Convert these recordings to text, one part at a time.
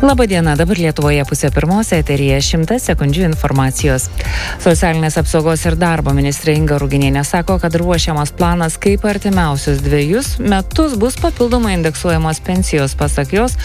Labadiena, dabar Lietuvoje 9:30, eteryje 100 sekundžių informacijos. Socialinės apsaugos ir darbo ministrė Inga Ruginienė sako, kad ruošiamas planas, kaip artimiausius 2 metus bus papildomai indeksuojamos pensijos. Pasak jos,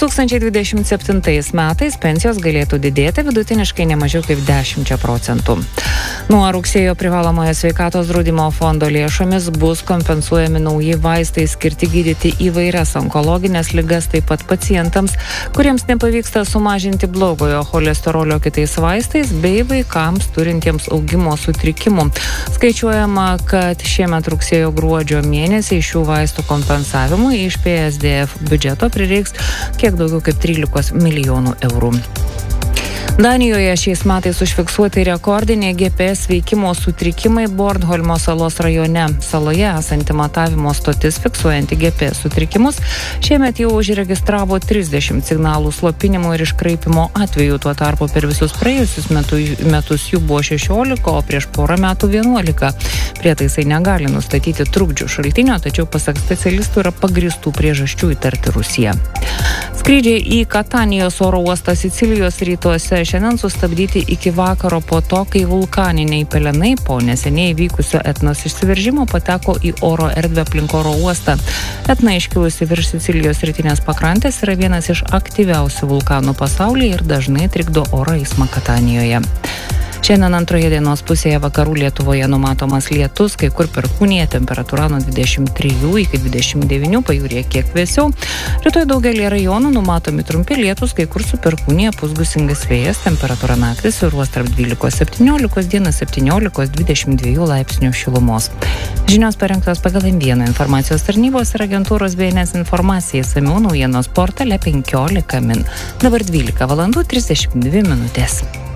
2027 metais pensijos galėtų didėti vidutiniškai nemažiau kaip 10%. Nuo rugsėjo privalomojo sveikatos draudimo fondo lėšomis bus kompensuojami nauji vaistai skirti gydyti įvairias onkologinės ligas, taip pat pacientams, kuriems nepavyksta sumažinti blogojo cholesterolio kitais vaistais, bei vaikams turintiems augimo sutrikimų. Skaičiuojama, kad šiemet rugsėjo gruodžio mėnesį šių vaistų kompensavimui iš PSDF biudžeto prireiks kiek daugiau kaip 13 milijonų eurų. Danijoje šiais metais užfiksuoti rekordiniai GPS veikimo sutrikimai Bornholmo salos rajone. Saloje esanti matavimo stotis fiksuojanti GPS sutrikimus šiemet jau užregistravo 30 signalų slopinimo ir iškraipimo atvejų. Tuo tarpu per visus praėjusius metus jų buvo 16, o prieš porą metų 11. Prietaisai negali nustatyti trukdžių šaltinio, tačiau pasak specialistų yra pagristų priežasčių įtarti Rusiją. Skrydžiai į Katanijos oro uostą Sicilijos rytuose šiandien sustabdyti iki vakaro po to, kai vulkaniniai pelenai po neseniai vykusio Etnos išsiveržimo pateko į oro erdvę aplink oro uostą. Etna iškilusi virš Sicilijos rytinės pakrantės yra vienas iš aktyviausių vulkanų pasaulyje ir dažnai trikdo oro eismą Katanijoje. Šiandien antroje dienos pusėje vakarų Lietuvoje numatomas lietus, kai kur perkūnija, temperatūra nuo 23 iki 29, pajūryje kiek vėsiau. Rytoj daugelį rajonų numatomi trumpi lietus, kai kur su perkūnija pūs gūsingas vėjas, temperatūra naktį svyruos tarp 12-17, dieną 17-22 laipsnių šilumos. Žinios parengtos pagal M1 informacijos tarnybos ir agentūros BNS informacija, išsamiau naujienos portale 15 min. Dabar 12:32.